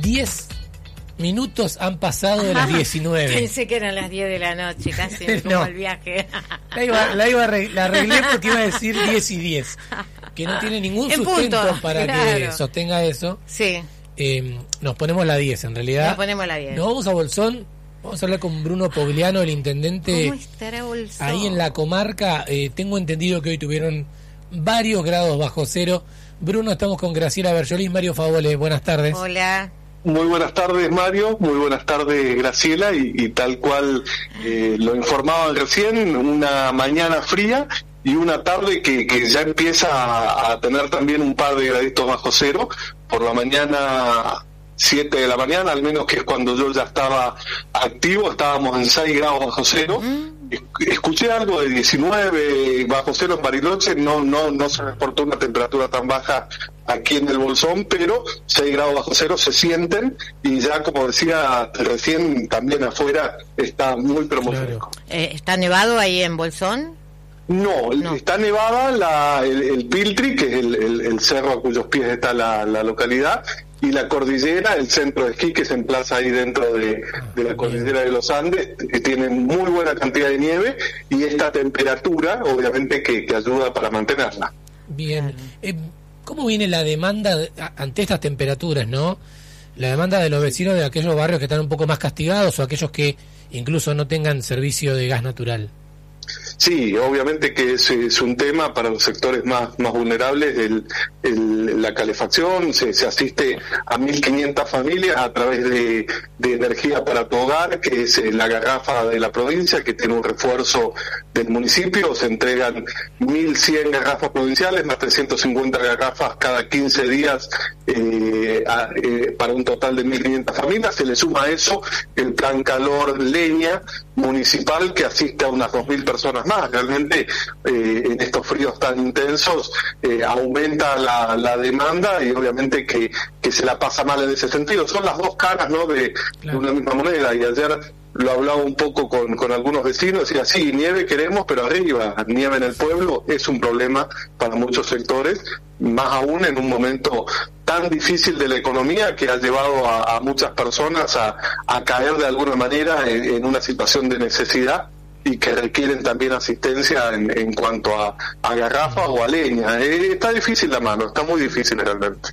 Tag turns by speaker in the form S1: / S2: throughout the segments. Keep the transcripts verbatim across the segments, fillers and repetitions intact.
S1: diez minutos han pasado de las diecinueve.
S2: Pensé que eran las diez de la noche, casi como
S1: no.
S2: el viaje.
S1: La, iba, la, iba arregl- la arreglé porque iba a decir diez y diez, que no tiene ningún
S2: En
S1: sustento
S2: punto,
S1: para
S2: claro.
S1: que sostenga eso.
S2: Sí.
S1: Eh, nos ponemos la diez, en realidad.
S2: Nos ponemos la diez.
S1: Nos vamos a Bolsón, vamos a hablar con Bruno Pogliano, el intendente.
S2: ¿Cómo estará Bolsón?
S1: Ahí en la comarca. Eh, tengo entendido que hoy tuvieron varios grados bajo cero. Bruno, estamos con Graciela Berjolis, Mario Favole, buenas tardes.
S2: Hola.
S3: Muy buenas tardes, Mario, muy buenas tardes, Graciela, y, y tal cual eh, lo informaban recién, una mañana fría y una tarde que, que ya empieza a, a tener también un par de graditos bajo cero. Por la mañana, siete de la mañana, al menos, que es cuando yo ya estaba activo, estábamos en seis grados bajo cero. Mm. Escuché algo de diecinueve bajo cero en Bariloche, no no no se reportó una temperatura tan baja aquí en el Bolsón, pero seis grados bajo cero se sienten, y ya, como decía recién, también afuera está muy pero muy fresco.
S2: Eh, ¿Está nevado ahí en Bolsón?
S3: No, no, está nevada la, el, el Piltri, que es el, el, el cerro a cuyos pies está la, la localidad, y la cordillera, el centro de esquí que se emplaza ahí dentro de, de la cordillera de los Andes, que tiene muy buena cantidad de nieve, y esta temperatura, obviamente, que, que ayuda para mantenerla.
S1: Bien. Eh, ¿Cómo viene la demanda de, ante estas temperaturas, no? La demanda de los vecinos de aquellos barrios que están un poco más castigados, o aquellos que incluso no tengan servicio de gas natural.
S3: Sí, obviamente que es, es un tema para los sectores más más vulnerables, el, el, la calefacción. Se, se asiste a mil quinientas familias a través de, de Energía para tu Hogar, que es la garrafa de la provincia, que tiene un refuerzo del municipio. Se entregan mil cien garrafas provinciales, más trescientas cincuenta garrafas cada quince días, eh, a, eh, para un total de mil quinientas familias. Se le suma a eso el plan calor leña municipal, que asiste a unas dos mil personas más. Realmente eh, en estos fríos tan intensos eh, aumenta la, la demanda, y obviamente que, que se la pasa mal en ese sentido. Son las dos caras, ¿no?, de, claro, de una misma moneda. Y ayer lo hablaba un poco con, con algunos vecinos, decía, sí, nieve queremos, pero arriba, nieve en el pueblo es un problema para muchos sectores, más aún en un momento tan difícil de la economía, que ha llevado a, a muchas personas a, a caer de alguna manera en, en una situación de necesidad, y que requieren también asistencia en, en cuanto a, a garrafa o a leña. Eh, está difícil la mano, está muy difícil realmente.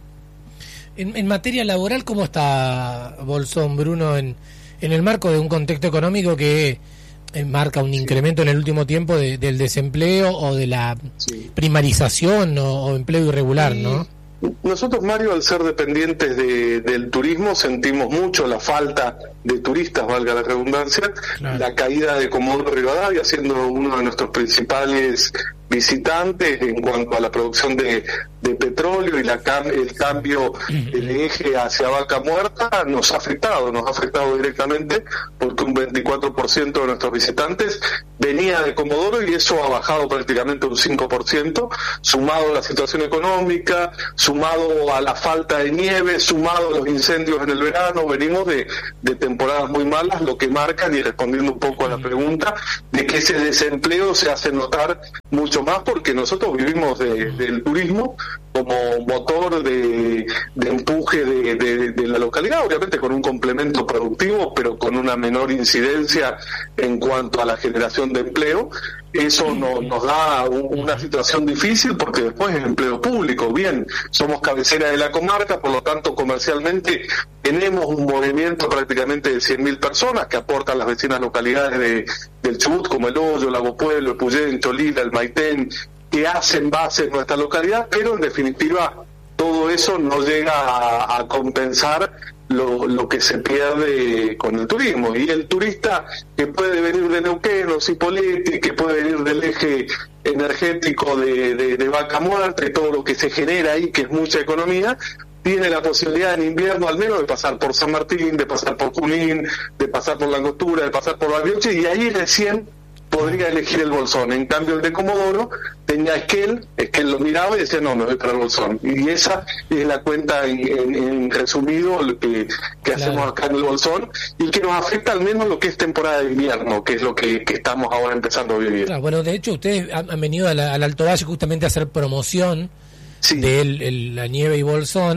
S1: En, en materia laboral, ¿cómo está Bolsón, Bruno, en, en el marco de un contexto económico que marca un incremento en el último tiempo de, del desempleo o de la sí. primarización o, o empleo irregular,
S3: y...
S1: ¿no?
S3: Nosotros, Mario, al ser dependientes de, del turismo, sentimos mucho la falta de turistas, valga la redundancia, claro. La caída de Comodoro Rivadavia, siendo uno de nuestros principales visitantes en cuanto a la producción de, de petróleo y la cam- el cambio del eje hacia Vaca Muerta, nos ha afectado, nos ha afectado directamente, porque un veinticuatro por ciento de nuestros visitantes venía de Comodoro, y eso ha bajado prácticamente un cinco por ciento, sumado a la situación económica, sumado a la falta de nieve, sumado a los incendios en el verano. Venimos de, de temporadas muy malas, lo que marcan, y respondiendo un poco a la pregunta, de que ese desempleo se hace notar mucho más, porque nosotros vivimos de, del turismo como motor de, de empuje de, de, de la localidad, obviamente con un complemento productivo, pero con una menor incidencia en cuanto a la generación de empleo. Eso no, nos da un, una situación difícil, porque después es empleo público. Bien, somos cabecera de la comarca, por lo tanto comercialmente tenemos un movimiento prácticamente de cien mil personas que aportan las vecinas localidades de, del Chubut, como El Hoyo, Lago Pueblo, El Puyén, Cholila, El Maitén, que hacen base en nuestra localidad, pero en definitiva todo eso no llega a, a compensar lo, lo que se pierde con el turismo. Y el turista que puede venir de Neuquén o Cipolletti, que puede venir del eje energético de, de, de Vaca Muerta, y todo lo que se genera ahí, que es mucha economía, tiene la posibilidad en invierno al menos de pasar por San Martín, de pasar por Junín, de pasar por La Angostura, de pasar por Bariloche, y ahí recién podría elegir el Bolsón. En cambio, el de Comodoro tenía Esquel, Esquel lo miraba y decía, no, me voy para el Bolsón. Y esa es la cuenta en, en, en resumido lo que, que claro. hacemos acá en el Bolsón, y que nos afecta al menos lo que es temporada de invierno, que es lo que, que estamos ahora empezando a vivir.
S1: Claro, bueno, de hecho ustedes han, han venido a la, al Alto Valle justamente a hacer promoción sí. de el, el, la nieve y Bolsón,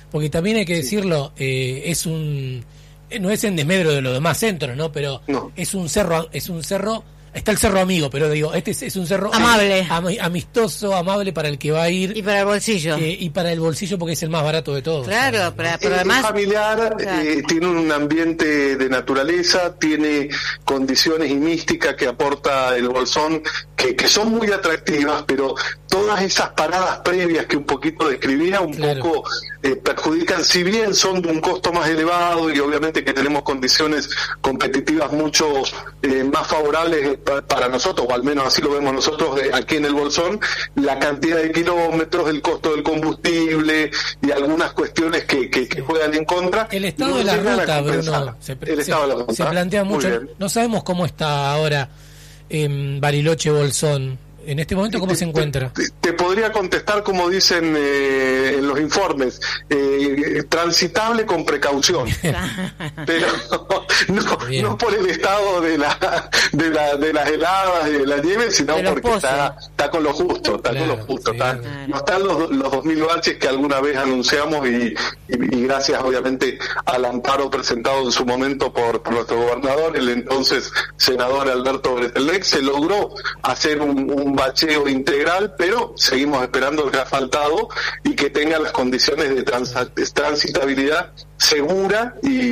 S1: porque también hay que decirlo, eh, es un, no es en desmedro de los demás centros, ¿no? Pero
S3: no.
S1: es un cerro, es un cerro, está el cerro amigo, pero digo, este es, es un cerro
S2: amable,
S1: am, amistoso, amable para el que va a ir.
S2: Y para el bolsillo.
S1: Eh, y para el bolsillo porque es el más barato de todos.
S2: Claro,
S1: ¿sabes?
S2: pero, pero además...
S3: Es familiar, claro. eh, tiene un ambiente de naturaleza, tiene condiciones y mística que aporta el Bolsón, que, que son muy atractivas, pero todas esas paradas previas que un poquito describía, un claro. poco eh, perjudican, si bien son de un costo más elevado y obviamente que tenemos condiciones competitivas mucho eh, más favorables para, para nosotros, o al menos así lo vemos nosotros eh, aquí en el Bolsón, la cantidad de kilómetros, el costo del combustible y algunas cuestiones que, que, que juegan en contra.
S1: El estado no de la ruta, Bruno, se,
S3: el estado
S1: se,
S3: de la ruta.
S1: se plantea mucho, no sabemos cómo está ahora en Bariloche Bolsón. En este momento, ¿cómo
S3: te,
S1: se encuentra?
S3: Te, te podría contestar como dicen eh, en los informes, eh, transitable con precaución, pero no, no por el estado de la de, la, de las heladas y de la nieve, sino porque está, está con lo justo, está claro, con lo justo, sí, está, claro. no están los, los dos mil baches que alguna vez anunciamos y, y, y gracias obviamente al amparo presentado en su momento por, por nuestro gobernador, el entonces senador Alberto Bretelec, se logró hacer un, un bacheo integral, pero seguimos esperando el que ha faltado y que tenga las condiciones de trans, transitabilidad segura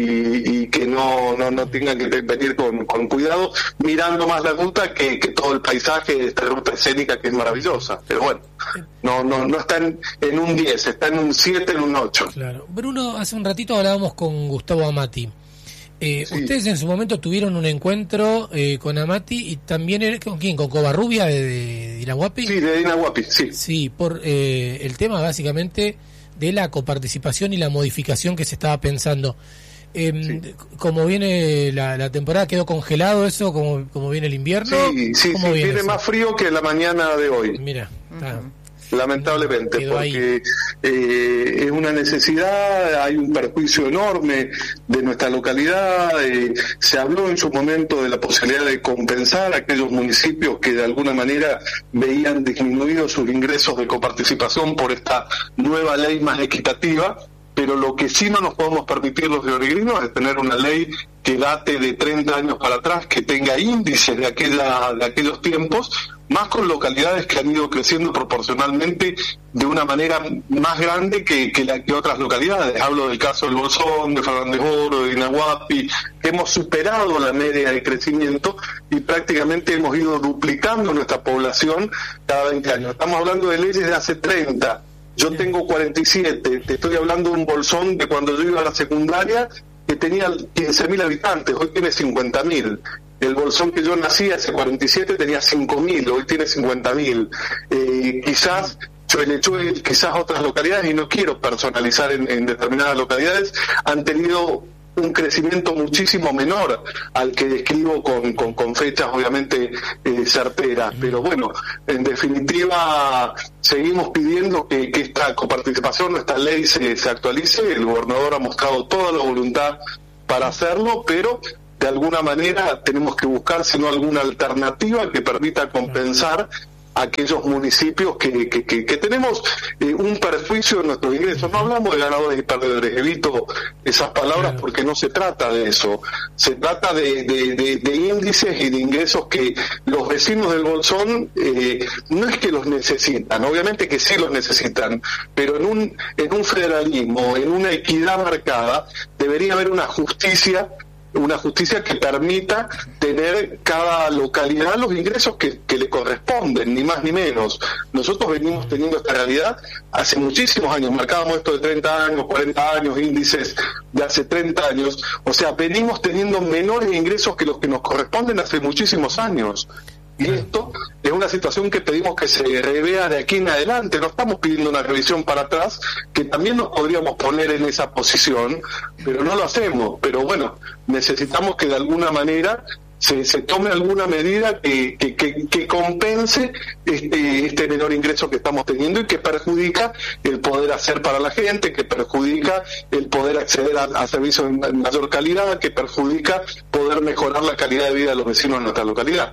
S3: y, y que no, no, no tengan que venir con, con cuidado, mirando más la ruta que, que todo el paisaje de esta ruta escénica que es maravillosa. Pero bueno, no, no, no está en, en un diez, está en un siete, en un ocho.
S1: Claro. Bruno, hace un ratito hablábamos con Gustavo Amati. Eh, sí. Ustedes en su momento tuvieron un encuentro eh, con Amati y también con quién, con Covarrubia de, de Dinahuapi.
S3: Sí, de Dinahuapi, sí.
S1: Sí, por eh, el tema básicamente de la coparticipación y la modificación que se estaba pensando. Eh, sí. Como viene la, la temporada, ¿quedó congelado eso? ¿Como, como viene el invierno?
S3: Sí, sí, sí viene, viene más frío que la mañana de hoy.
S1: Mira, está. Uh-huh.
S3: Lamentablemente, porque eh, es una necesidad, hay un perjuicio enorme de nuestra localidad. Eh, se habló en su momento de la posibilidad de compensar a aquellos municipios que de alguna manera veían disminuidos sus ingresos de coparticipación por esta nueva ley más equitativa, pero lo que sí no nos podemos permitir los peregrinos es tener una ley que date de treinta años para atrás, que tenga índices de, aquella, de aquellos tiempos, más con localidades que han ido creciendo proporcionalmente de una manera más grande que, que, la, que otras localidades. Hablo del caso del Bolsón, de Fernández Oro, de Dinahuapi, que hemos superado la media de crecimiento y prácticamente hemos ido duplicando nuestra población cada veinte años. Estamos hablando de leyes de hace treinta. Yo tengo cuarenta y siete, te estoy hablando de un Bolsón de cuando yo iba a la secundaria que tenía quince mil habitantes, hoy tiene cincuenta mil. El Bolsón que yo nací hace cuarenta y siete tenía cinco mil, hoy tiene cincuenta mil. Eh, quizás Choelechuel, quizás otras localidades, y no quiero personalizar en, en determinadas localidades, han tenido un crecimiento muchísimo menor al que describo con, con, con fechas obviamente eh, certeras, pero bueno, en definitiva seguimos pidiendo que, que esta coparticipación, esta ley se, se actualice. El gobernador ha mostrado toda la voluntad para hacerlo, pero de alguna manera tenemos que buscar sino alguna alternativa que permita compensar aquellos municipios que, que, que, que tenemos eh, un perjuicio en nuestros ingresos. No hablamos de ganadores y perdedores, evito esas palabras porque no se trata de eso, se trata de, de, de, de índices y de ingresos que los vecinos del Bolsón eh, no es que los necesitan, obviamente que sí los necesitan, pero en un, en un federalismo, en una equidad marcada, debería haber una justicia una justicia que permita tener cada localidad los ingresos que, que le corresponden, ni más ni menos. Nosotros venimos teniendo esta realidad hace muchísimos años, marcábamos esto de treinta años, cuarenta años, índices de hace treinta años, o sea, venimos teniendo menores ingresos que los que nos corresponden hace muchísimos años. Y esto es una situación que pedimos que se revea de aquí en adelante. No estamos pidiendo una revisión para atrás, que también nos podríamos poner en esa posición, pero no lo hacemos. Pero bueno, necesitamos que de alguna manera se, se tome alguna medida que, que, que, que compense este, este menor ingreso que estamos teniendo y que perjudica el poder hacer para la gente, que perjudica el poder acceder a, a servicios de mayor calidad, que perjudica poder mejorar la calidad de vida de los vecinos de nuestra localidad.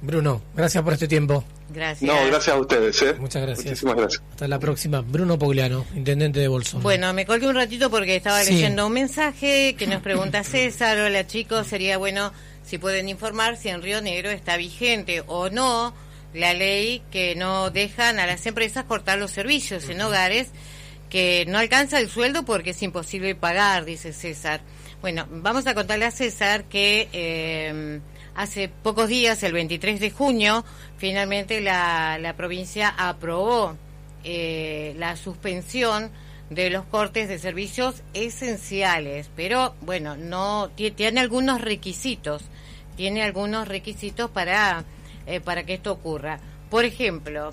S1: Bruno, gracias por este tiempo.
S2: Gracias.
S3: No, gracias a ustedes. ¿eh?
S1: Muchas gracias.
S3: Muchísimas gracias.
S1: Hasta la próxima. Bruno Pogliano, intendente de Bolsón.
S2: Bueno, me colgué un ratito porque estaba
S1: Sí.
S2: leyendo un mensaje que nos pregunta César. Hola chicos, sería bueno si pueden informar si en Río Negro está vigente o no la ley que no dejan a las empresas cortar los servicios en hogares, que no alcanza el sueldo porque es imposible pagar, dice César. Bueno, vamos a contarle a César que eh, hace pocos días, el veintitrés de junio, finalmente la, la provincia aprobó eh, la suspensión de los cortes de servicios esenciales, pero bueno, no tiene algunos requisitos, tiene algunos requisitos para eh, para que esto ocurra. Por ejemplo,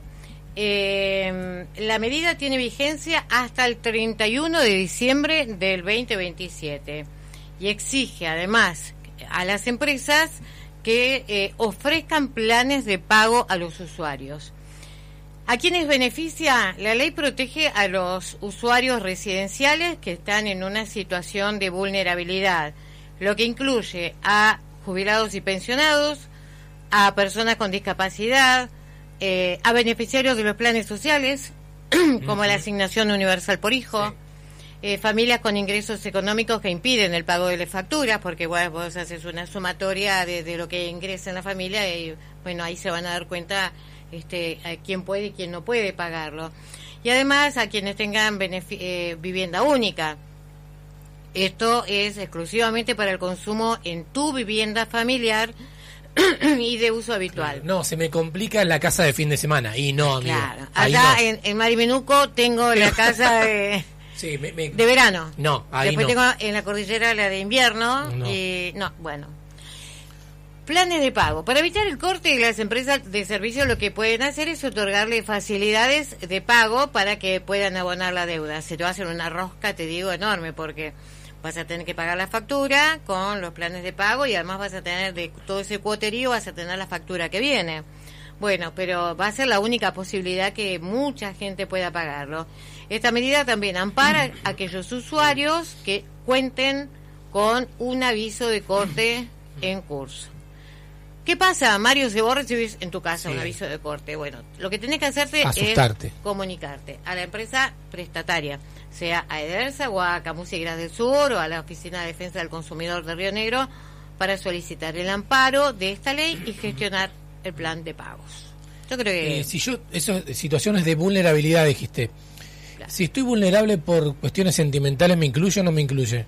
S2: eh, la medida tiene vigencia hasta el treinta y uno de diciembre del veinte veintisiete y exige además a las empresas que eh, ofrezcan planes de pago a los usuarios. ¿A quiénes beneficia? La ley protege a los usuarios residenciales que están en una situación de vulnerabilidad, lo que incluye a jubilados y pensionados, a personas con discapacidad, eh, a beneficiarios de los planes sociales, como la asignación universal por hijo, sí. eh, familias con ingresos económicos que impiden el pago de las facturas, porque bueno, vos haces una sumatoria de, de lo que ingresa en la familia y bueno, ahí se van a dar cuenta este, a quién puede y quién no puede pagarlo. Y además a quienes tengan benefi- eh, vivienda única. Esto es exclusivamente para el consumo en tu vivienda familiar y de uso habitual.
S1: No, se me complica en la casa de fin de semana. Y no, amigo.
S2: Claro.
S1: Ahí
S2: Acá
S1: no.
S2: en, en Marimenuco tengo la casa de,
S1: sí, me, me...
S2: de verano.
S1: No, ahí
S2: Después
S1: no.
S2: tengo en la cordillera la de invierno.
S1: No.
S2: Y no, bueno. Planes de pago. Para evitar el corte de las empresas de servicio, lo que pueden hacer es otorgarle facilidades de pago para que puedan abonar la deuda. Se te va a hacer una rosca, te digo, enorme, porque vas a tener que pagar la factura con los planes de pago y además vas a tener de todo ese cuoterío, vas a tener la factura que viene. Bueno, pero va a ser la única posibilidad que mucha gente pueda pagarlo. Esta medida también ampara a aquellos usuarios que cuenten con un aviso de corte en curso. ¿Qué pasa, Mario, si vos recibís en tu casa
S1: Sí.
S2: un aviso de corte? Bueno, lo que tenés que hacerte
S1: Asustarte.
S2: es comunicarte a la empresa prestataria, sea a Edersa o a Camusi Gras del Sur o a la Oficina de Defensa del Consumidor de Río Negro, para solicitar el amparo de esta ley y gestionar el plan de pagos. Yo creo que...
S1: Eh, si yo, eso, situaciones de vulnerabilidad dijiste.
S2: Claro.
S1: Si estoy vulnerable por cuestiones sentimentales, ¿me incluye o no me incluye?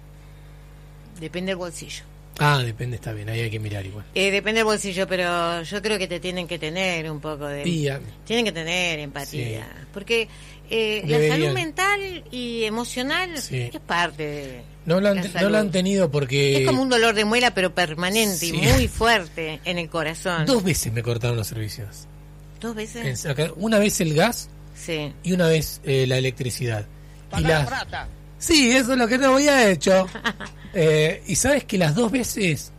S2: Depende del bolsillo.
S1: Ah, depende, está bien, ahí hay que mirar igual.
S2: Eh, depende del bolsillo, pero yo creo que te tienen que tener un poco de...
S1: Y, ah,
S2: Tienen que tener empatía,
S1: Sí.
S2: porque eh, la
S1: Deberían.
S2: salud mental y emocional
S1: Sí.
S2: es parte de
S1: no, lo han,
S2: la
S1: no
S2: salud.
S1: lo han tenido porque...
S2: Es como un dolor de muela, pero permanente
S1: Sí.
S2: y muy fuerte en el corazón.
S1: Dos veces me cortaron los servicios.
S2: ¿Dos veces?
S1: En- acá, una vez el gas
S2: Sí.
S1: y una vez eh, la electricidad. Y las... Sí, eso es lo que no había hecho. eh, y sabes que las dos veces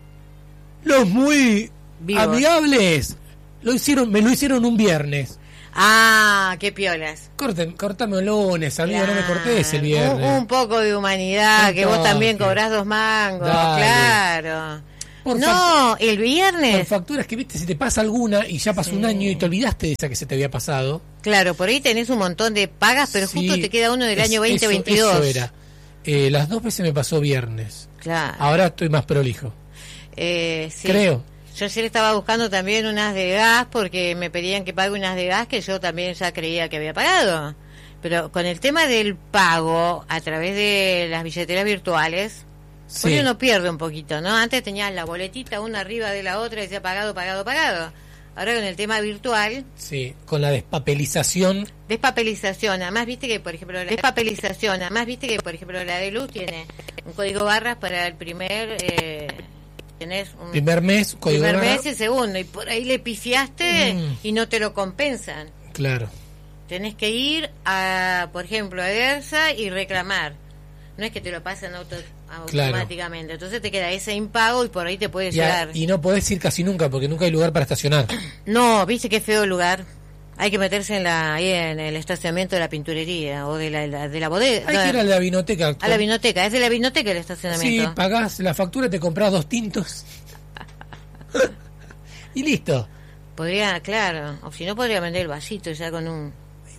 S1: los muy
S2: Vivos.
S1: amigables lo hicieron, me lo hicieron un viernes.
S2: Ah, qué piolas.
S1: Corten, cortame el lunes, amigo, no me
S2: Claro.
S1: cortés el viernes.
S2: Un, un poco de humanidad,
S1: Un
S2: que vos
S1: toque.
S2: también cobrás dos mangos,
S1: Dale.
S2: claro.
S1: Por
S2: No, el
S1: Con
S2: viernes.
S1: facturas que viste, si te pasa alguna y ya pasó
S2: Sí.
S1: un año y te olvidaste de esa que se te había pasado.
S2: Claro, por ahí tenés un montón de pagas, pero
S1: Sí,
S2: justo te queda uno del
S1: es-
S2: año veinte
S1: eso-
S2: veintidós.
S1: Eso era. Eh, las dos veces me pasó viernes.
S2: Claro.
S1: Ahora estoy más prolijo.
S2: Eh, sí.
S1: Creo.
S2: Yo ayer estaba buscando también unas de gas porque me pedían que pague unas de gas que yo también ya creía que había pagado. Pero con el tema del pago a través de las billeteras virtuales, por ahí
S1: Sí.
S2: uno pierde un poquito, ¿no? Antes tenías la boletita una arriba de la otra y decía pagado, pagado, pagado. Ahora con el tema virtual,
S1: Sí, con la despapelización.
S2: despapelización, además viste que por ejemplo la despapelización, además viste que por ejemplo la de luz tiene un código barras para el primer eh, tenés un
S1: Primer mes, código
S2: primer
S1: barra.
S2: mes y segundo, y por ahí le pifiaste
S1: Mm.
S2: y no te lo compensan.
S1: Claro.
S2: Tenés que ir a, por ejemplo, a Edersa y reclamar. No es que te lo pasen auto,
S1: Claro.
S2: automáticamente. Entonces te queda ese impago y por ahí te puede
S1: Y, a-
S2: llegar.
S1: y no podés ir casi nunca porque nunca hay lugar para estacionar.
S2: No, viste qué feo lugar. Hay que meterse en la ahí en el estacionamiento de la pinturería o de la, la- de la bodega.
S1: Hay que ir a la vinoteca.
S2: A la vinoteca. Es de la vinoteca el
S1: Sí,
S2: estacionamiento.
S1: pagás la factura, te compras dos tintos. Y listo.
S2: Podría, claro, o si no podría vender el vasito ya con un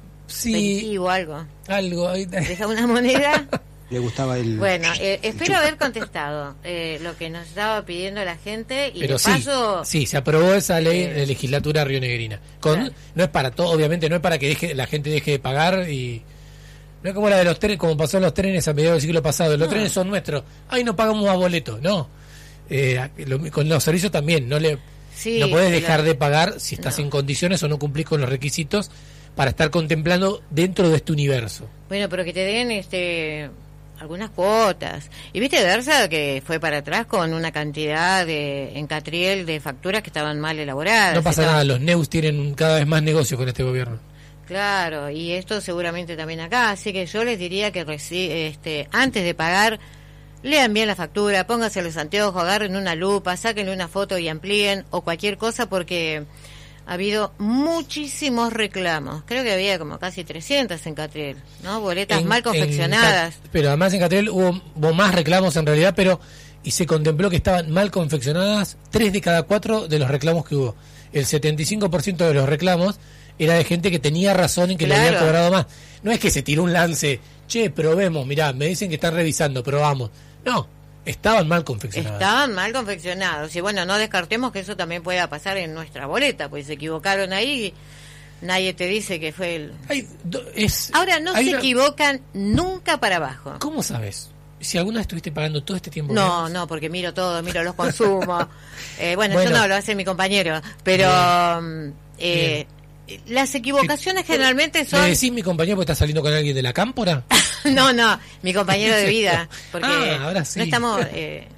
S1: sí,
S2: o algo.
S1: Algo.
S2: Deja una moneda.
S4: Le gustaba el...
S2: Bueno, eh, espero haber contestado eh, lo que nos estaba pidiendo la gente y
S1: Pero
S2: de
S1: sí,
S2: paso...
S1: Sí, se aprobó esa ley
S2: eh,
S1: en la legislatura rionegrina. Con, claro. No es para todo, obviamente, no es para que deje, la gente deje de pagar y... No es como la de los trenes, como pasó en los trenes a mediados del siglo pasado. Los no. trenes son nuestros. Ay, no pagamos a boleto. No. Eh, lo, con los servicios también. No le sí, no puedes dejar de pagar si estás no. en condiciones o no cumplís con los requisitos para estar contemplando dentro de este universo.
S2: Bueno, pero que te den este... algunas cuotas. Y viste Versa que fue para atrás con una cantidad de en Catriel de facturas que estaban mal elaboradas.
S1: No pasa
S2: estaban...
S1: nada, los Neus tienen cada vez más negocios con este gobierno.
S2: Claro, y esto seguramente también acá, así que yo les diría que reci- este antes de pagar lean bien la factura, pónganse los anteojos, agarren una lupa, sáquenle una foto y amplíen o cualquier cosa porque ha habido muchísimos reclamos. Creo que había como casi trescientas en Catriel, ¿no? Boletas en, mal confeccionadas.
S1: En, pero además en Catriel hubo, hubo más reclamos en realidad, pero y se contempló que estaban mal confeccionadas tres de cada cuatro de los reclamos que hubo. El setenta y cinco por ciento de los reclamos era de gente que tenía razón en que claro. le habían cobrado más. No es que se tiró un lance, che, probemos, mirá, me dicen que están revisando, probamos. No, estaban mal confeccionadas.
S2: Estaban mal confeccionados. Y bueno, no descartemos que eso también pueda pasar en nuestra boleta, pues se equivocaron ahí. Nadie te dice que fue el...
S1: Hay, es,
S2: Ahora, no se
S1: una...
S2: equivocan nunca para abajo.
S1: ¿Cómo sabes? Si alguna vez estuviste pagando todo este tiempo.
S2: No, menos. no, porque miro todo, miro los consumos. eh, bueno, bueno, eso no lo hace mi compañero. Pero... Bien. Eh, Bien. Las equivocaciones generalmente son...
S1: ¿Me decís mi compañero porque está saliendo con alguien de la cámpora?
S2: no, no, mi compañero de vida. Porque
S1: ah, ahora sí.
S2: No estamos... Eh,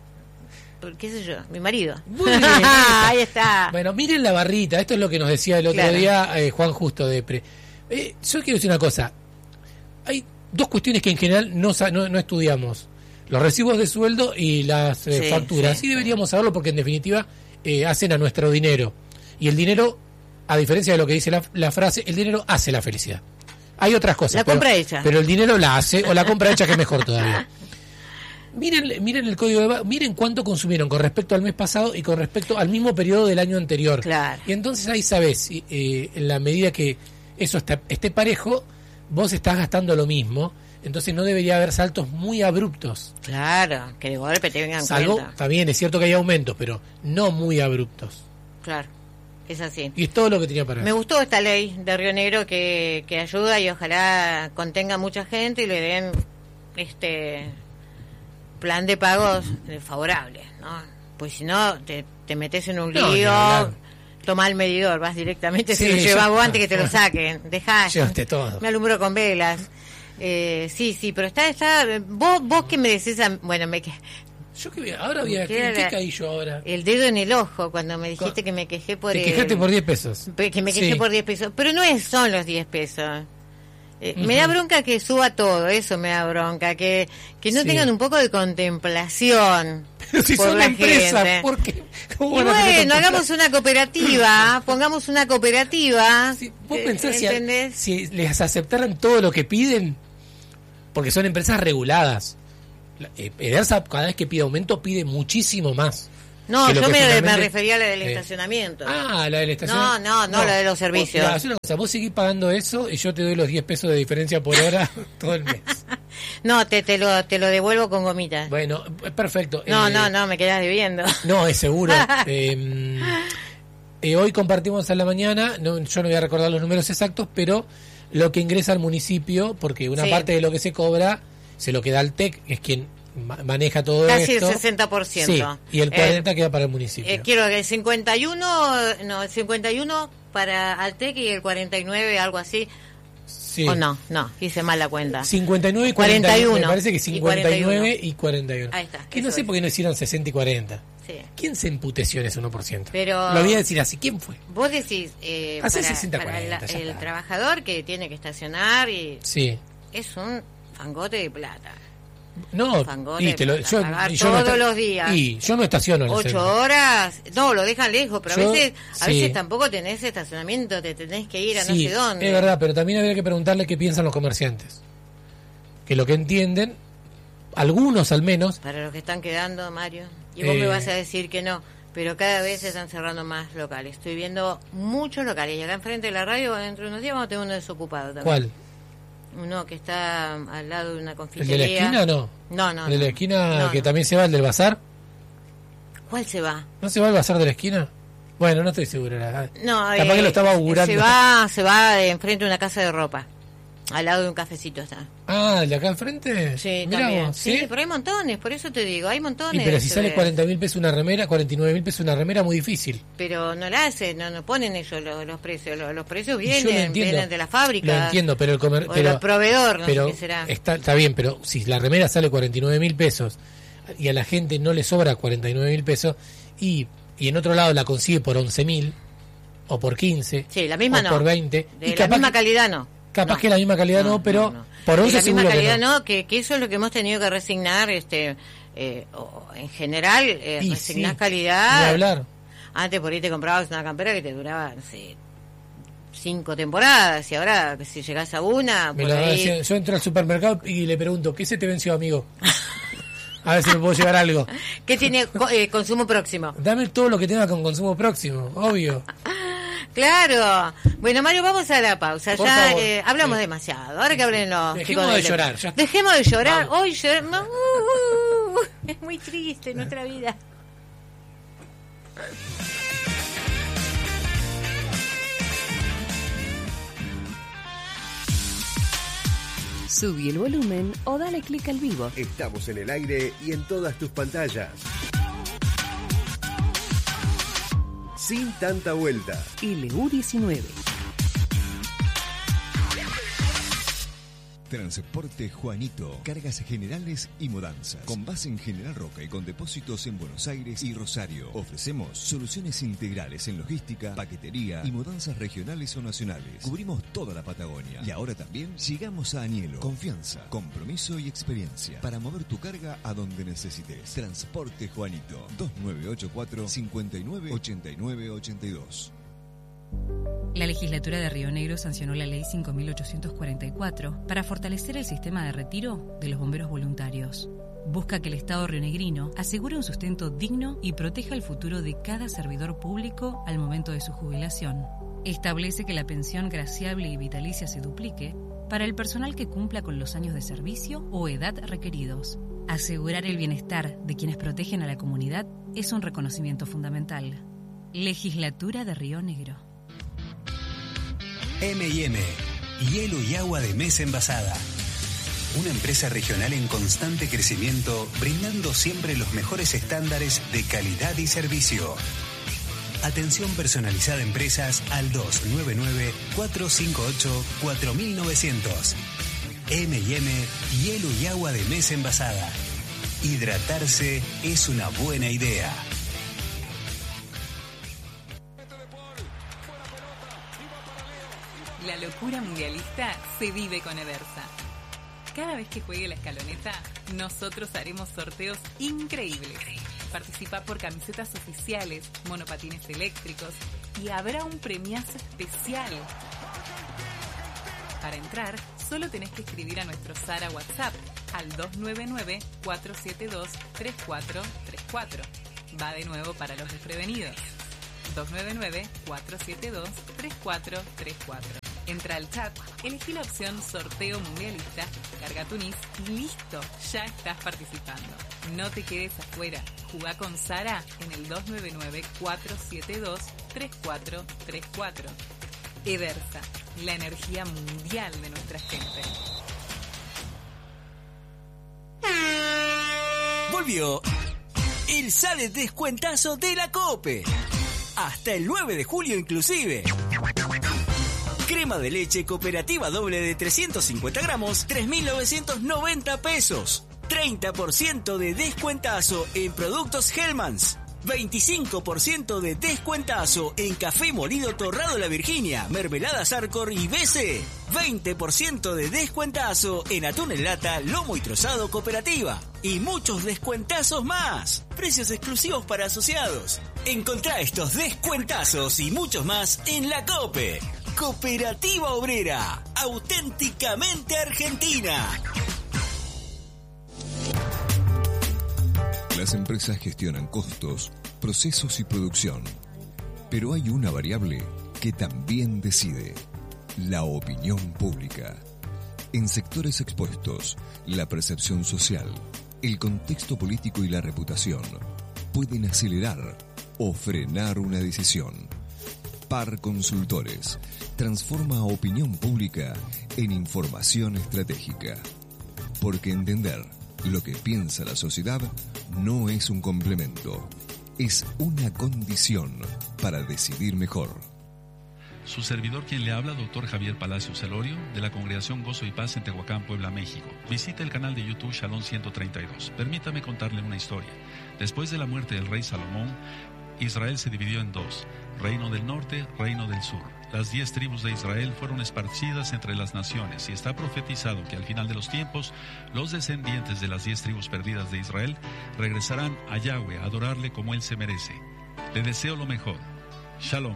S2: qué sé yo, mi marido. Muy bien, ahí está.
S1: Bueno, miren la barrita, esto es lo que nos decía el otro claro. día eh, Juan Justo de Pre. Eh, yo quiero decir una cosa. Hay dos cuestiones que en general no, no, no estudiamos. Los recibos de sueldo y las eh, sí, facturas. Sí, sí deberíamos saberlo porque en definitiva eh, hacen a nuestro dinero. Y el dinero... A diferencia de lo que dice la, la frase, el dinero hace la felicidad. Hay otras cosas.
S2: La
S1: pero,
S2: compra hecha.
S1: Pero el dinero la hace, o la compra hecha que es mejor todavía. Miren, miren el código de miren cuánto consumieron con respecto al mes pasado y con respecto al mismo periodo del año anterior.
S2: Claro.
S1: Y entonces ahí sabes, eh, en la medida que eso está, esté parejo, vos estás gastando lo mismo. Entonces no debería haber saltos muy abruptos.
S2: Claro, que de golpe te vengan
S1: Salvo,
S2: cuenta.
S1: También es cierto que hay aumentos, pero no muy abruptos.
S2: Claro. Es así.
S1: Y es todo lo que tenía para
S2: Me gustó esta ley de Río Negro que, que ayuda y ojalá contenga mucha gente y le den este plan de pagos favorable, ¿no? Pues si no, te, te metes en un
S1: no,
S2: lío, toma el medidor, vas directamente, sí, se lo lleva vos antes que te lo saquen, dejá,
S1: Llevaste todo.
S2: Me alumbro con velas. Eh, sí, sí, pero está, está vos, vos que me decís, a, bueno, me que
S1: Yo que ahora voy a... ¿Qué, ¿Qué caí yo ahora?
S2: El dedo en el ojo cuando me dijiste que me quejé por...
S1: Te quejaste por diez pesos.
S2: Que me quejé
S1: sí.
S2: por diez pesos. Pero no es, son los diez pesos. Eh, uh-huh. Me da bronca que suba todo, eso me da bronca. Que, que no sí. tengan un poco de contemplación.
S1: Pero si
S2: por
S1: son
S2: la
S1: empresa,
S2: gente.
S1: ¿por qué?
S2: ¿Cómo y bueno, hagamos una cooperativa, pongamos una cooperativa.
S1: Sí, ¿Vos pensás si, a, si les aceptaran todo lo que piden? Porque son empresas reguladas. Edersa cada vez que pide aumento pide muchísimo más.
S2: No, yo me,
S1: finalmente...
S2: me refería a la del
S1: eh,
S2: estacionamiento.
S1: Ah, la del estacionamiento.
S2: No, no, no, no, la de los servicios.
S1: Vos, una cosa, vos seguís pagando eso y yo te doy los diez pesos de diferencia por hora todo el mes.
S2: No, te, te, lo, te lo devuelvo con gomitas.
S1: Bueno, perfecto.
S2: No,
S1: eh,
S2: no, no, me quedás debiendo.
S1: No, es seguro. eh, eh, hoy compartimos a la mañana, no, yo no voy a recordar los números exactos, pero lo que ingresa al municipio, porque una sí. parte de lo que se cobra se lo queda al T E C, que es quien maneja todo
S2: casi
S1: esto.
S2: Casi el sesenta por ciento.
S1: Sí, y el cuarenta por ciento eh, queda para el municipio.
S2: Eh, quiero que el cincuenta y uno, no, el cincuenta y uno para Altec y el cuarenta y nueve, algo así.
S1: Sí.
S2: O no, no, hice mal la cuenta.
S1: cincuenta y nueve y cuarenta y uno. Me parece que cincuenta y nueve y cuarenta y uno.
S2: Ahí está.
S1: Que no sé
S2: es.
S1: por qué no hicieron sesenta y cuarenta.
S2: Sí.
S1: ¿Quién se emputeció en ese uno por ciento?
S2: Pero
S1: lo voy a decir así, ¿quién fue?
S2: Vos decís, eh,
S1: Hace
S2: para,
S1: sesenta
S2: cuarenta,
S1: para
S2: el, el
S1: está.
S2: trabajador que tiene que estacionar y
S1: sí.
S2: es un fangote de plata.
S1: No, y te lo, yo, y yo
S2: todos
S1: no
S2: los días.
S1: Y yo no estaciono en
S2: Ocho
S1: el
S2: horas, no, lo dejan lejos, pero yo, a veces a
S1: sí.
S2: veces tampoco tenés estacionamiento, te tenés que ir a
S1: sí,
S2: no sé dónde.
S1: Es verdad, pero también habría que preguntarle qué piensan los comerciantes. Que lo que entienden, algunos al menos...
S2: Para los que están quedando, Mario. Y vos
S1: eh,
S2: me vas a decir que no. pero cada vez se están cerrando más locales. Estoy viendo muchos locales. Y acá enfrente de la radio, dentro de unos días, vamos a tener uno desocupado también.
S1: ¿Cuál?
S2: Uno que está al lado de una confitería.
S1: ¿El de la esquina o no?
S2: No, no.
S1: ¿El de la
S2: no.
S1: esquina
S2: no,
S1: que
S2: no.
S1: también se va, el del bazar?
S2: ¿Cuál se va?
S1: ¿No se va al bazar de la esquina? Bueno, no estoy seguro. La...
S2: No,
S1: Capaz
S2: eh,
S1: que lo estaba augurando.
S2: Se va, se va de enfrente de una casa de ropa. Al lado de un cafecito está.
S1: Ah, ¿el de acá enfrente?
S2: Sí,
S1: Mirá
S2: también.
S1: vos,
S2: ¿sí?
S1: ¿sí?
S2: Pero hay montones, por eso te digo, hay montones.
S1: Y pero si
S2: se
S1: sale
S2: ve.
S1: cuarenta mil pesos una remera, cuarenta y nueve mil pesos una remera, muy difícil.
S2: Pero no la hacen, no, no ponen ellos los, los precios. Los, los precios
S1: Y yo lo
S2: vienen,
S1: entiendo,
S2: vienen de la fábrica.
S1: Lo entiendo, pero el comer,
S2: o
S1: pero
S2: del proveedor, no
S1: pero
S2: sé qué será.
S1: Está, está bien, pero si la remera sale cuarenta y nueve mil pesos y a la gente no le sobra cuarenta y nueve mil pesos y, y en otro lado la consigue por once mil o por quince
S2: Sí, la misma
S1: o
S2: no.
S1: por veinte.
S2: De
S1: y
S2: la
S1: capaz
S2: misma
S1: que,
S2: calidad no.
S1: Capaz
S2: no.
S1: que la misma calidad no,
S2: no
S1: pero
S2: no, no.
S1: por once
S2: de la misma
S1: seguro
S2: calidad
S1: que no.
S2: no, que, que eso es lo que hemos tenido que resignar, este eh, o, en general, eh,
S1: Y
S2: resignar
S1: sí,
S2: calidad.
S1: ni hablar.
S2: Antes por ahí te comprabas una campera que te duraba, no sé, cinco temporadas, y ahora si llegás a una,
S1: Me
S2: por
S1: lo
S2: ahí...
S1: decía, yo entro al supermercado y le pregunto, ¿qué se te venció, amigo? A ver si me puedo llevar algo.
S2: ¿Qué tiene co- eh, consumo próximo?
S1: Dame todo lo que tenga con consumo próximo, obvio.
S2: Claro. Bueno, Mario, vamos a la pausa.
S1: Por
S2: ya
S1: favor.
S2: eh, hablamos
S1: Sí.
S2: demasiado. Ahora que hablen los
S1: Dejemos
S2: chicos
S1: de
S2: del-
S1: llorar, ya está.
S2: Dejemos de llorar.
S1: Vamos.
S2: Hoy llor- no, uh, uh, uh, es muy triste nuestra vida.
S4: Subí el volumen o dale clic al vivo.
S5: Estamos en el aire y en todas tus pantallas. Sin tanta vuelta.
S4: L U diecinueve.
S6: Transporte Juanito, cargas generales y mudanzas. Con base en General Roca y con depósitos en Buenos Aires y Rosario. Ofrecemos soluciones integrales en logística, paquetería y mudanzas regionales o nacionales. Cubrimos toda la Patagonia. Y ahora también llegamos a Añelo. Confianza, compromiso y experiencia para mover tu carga a donde necesites. Transporte Juanito, dos nueve ocho cuatro, cinco nueve, ocho nueve ocho dos.
S7: La legislatura de Río Negro sancionó la ley cinco mil ochocientos cuarenta y cuatro para fortalecer el sistema de retiro de los bomberos voluntarios. Busca que el Estado rionegrino asegure un sustento digno y proteja el futuro de cada servidor público al momento de su jubilación. Establece que la pensión graciable y vitalicia se duplique para el personal que cumpla con los años de servicio o edad requeridos. Asegurar el bienestar de quienes protegen a la comunidad es un reconocimiento fundamental. Legislatura de Río Negro.
S8: eme y eme, hielo y agua de mesa envasada. Una empresa regional en constante crecimiento, brindando siempre los mejores estándares de calidad y servicio. Atención personalizada a empresas al dos nueve nueve, cuatro cinco ocho, cuatro nueve cero cero. eme y eme, hielo y agua de mesa envasada. Hidratarse es una buena idea.
S9: La locura mundialista se vive con Eversa. Cada vez que juegue la escaloneta, nosotros haremos sorteos increíbles. Participa por camisetas oficiales, monopatines eléctricos y habrá un premiazo especial. Para entrar, solo tenés que escribir a nuestro Sara WhatsApp al dos nueve nueve, cuatro siete dos, tres cuatro tres cuatro. Va de nuevo para los desprevenidos. dos nueve nueve, cuatro siete dos, tres cuatro tres cuatro. Entra al chat, elegí la opción Sorteo Mundialista, carga tu N I S y listo, ya estás participando. No te quedes afuera, jugá con Sara en el dos nueve nueve, cuatro siete dos, tres cuatro tres cuatro. Eversa, la energía mundial de nuestra gente.
S10: Volvió el Sale Descuentazo de la COPE. Hasta el nueve de julio inclusive. Crema de leche cooperativa doble de trescientos cincuenta gramos, tres mil novecientos noventa pesos. treinta por ciento de descuentazo en productos Hellmann's. veinticinco por ciento de descuentazo en café molido torrado La Virginia, mermeladas Arcor y B C. veinte por ciento de descuentazo en atún en lata, lomo y trozado cooperativa. Y muchos descuentazos más. Precios exclusivos para asociados. Encontrá estos descuentazos y muchos más en la COPE. Cooperativa Obrera, auténticamente argentina.
S6: Las empresas gestionan costos, procesos y producción. Pero hay una variable que también decide: la opinión pública. En sectores expuestos, la percepción social, el contexto político y la reputación pueden acelerar o frenar una decisión. Par Consultores transforma opinión pública en información estratégica. Porque entender lo que piensa la sociedad no es un complemento, es una condición para decidir mejor.
S11: Su servidor quien le habla, doctor Javier Palacios Elorio, de la Congregación Gozo y Paz en Tehuacán, Puebla, México. Visite el canal de YouTube Shalom ciento treinta y dos. Permítame contarle una historia. Después de la muerte del rey Salomón, Israel se dividió en dos: Reino del Norte, Reino del Sur. Las diez tribus de Israel fueron esparcidas entre las naciones y está profetizado que al final de los tiempos, los descendientes de las diez tribus perdidas de Israel regresarán a Yahweh a adorarle como Él se merece. Le deseo lo mejor. Shalom.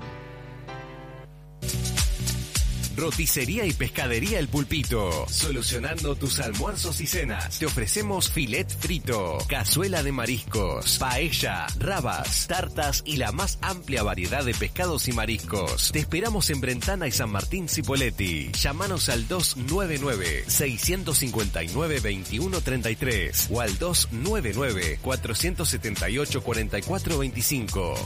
S5: Roticería y Pescadería El Pulpito. Solucionando tus almuerzos y cenas. Te ofrecemos filet frito, cazuela de mariscos, paella, rabas, tartas y la más amplia variedad de pescados y mariscos. Te esperamos en Brentana y San Martín Cipolletti. Llámanos al dos nueve nueve, seis cinco nueve, dos uno tres tres o al dos nueve nueve, cuatro siete ocho, cuatro cuatro dos cinco.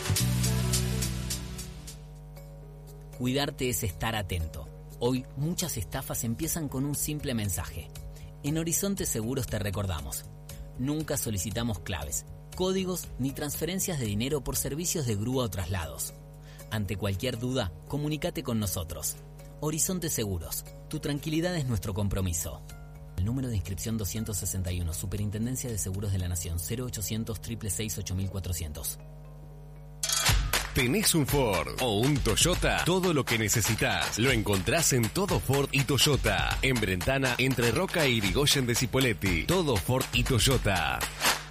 S12: Cuidarte es estar atento. Hoy muchas estafas empiezan con un simple mensaje. En Horizonte Seguros te recordamos: nunca solicitamos claves, códigos ni transferencias de dinero por servicios de grúa o traslados. Ante cualquier duda, comunícate con nosotros. Horizonte Seguros, tu tranquilidad es nuestro compromiso. El número de inscripción doscientos sesenta y uno, Superintendencia de Seguros de la Nación, cero ochocientos, seiscientos sesenta y seis, ocho mil cuatrocientos.
S5: ¿Tenés un Ford o un Toyota? Todo lo que necesitas lo encontrás en Todo Ford y Toyota. En Brentana, entre Roca e Irigoyen de Cipolletti. Todo Ford y Toyota.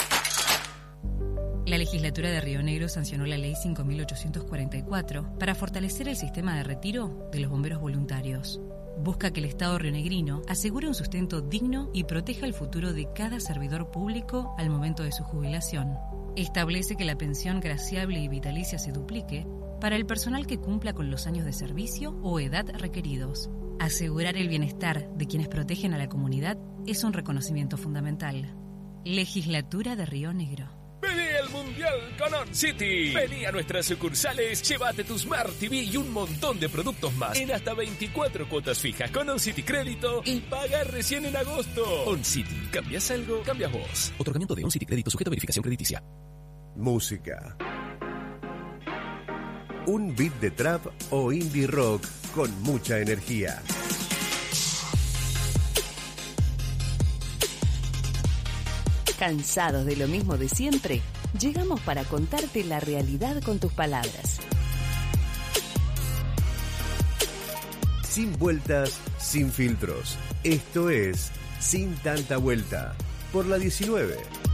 S7: La legislatura de Río Negro sancionó la ley cinco mil ochocientos cuarenta y cuatro para fortalecer el sistema de retiro de los bomberos voluntarios. Busca que el Estado rionegrino asegure un sustento digno y proteja el futuro de cada servidor público al momento de su jubilación. Establece que la pensión graciable y vitalicia se duplique para el personal que cumpla con los años de servicio o edad requeridos. Asegurar el bienestar de quienes protegen a la comunidad es un reconocimiento fundamental. Legislatura de Río Negro.
S13: Vení al Mundial con On City. Vení a nuestras sucursales, llévate tu Smart T V y un montón de productos más en hasta veinticuatro cuotas fijas con On City Crédito y paga recién en agosto. On City, ¿cambias algo? Cambias vos.
S14: Otorgamiento de On City Crédito sujeto a verificación crediticia.
S5: Música. Un beat de trap o indie rock con mucha energía.
S4: ¿Cansados de lo mismo de siempre? Llegamos para contarte la realidad con tus palabras.
S5: Sin vueltas, sin filtros. Esto es Sin Tanta Vuelta. Por la diecinueve.